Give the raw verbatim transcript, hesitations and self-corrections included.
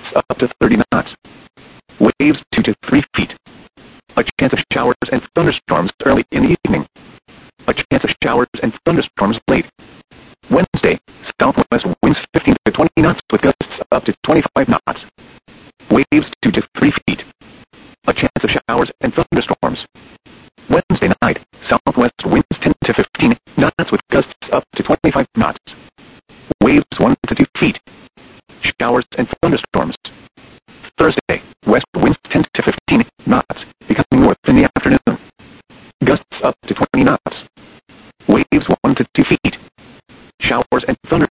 up to thirty knots. Waves two to three feet. A chance of showers and thunderstorms early in the evening. A chance of showers and thunderstorms late. Wednesday, southwest winds fifteen to twenty knots with gusts up to twenty-five knots. Waves two to three feet. A chance of showers and thunderstorms. Wednesday night, southwest winds ten to fifteen knots with gusts up to twenty-five knots. Waves one to two feet. Showers and thunderstorms. Thursday, west winds ten to fifteen knots, becoming north in the afternoon. Gusts up to twenty knots. Waves one to two feet. Showers and thunderstorms.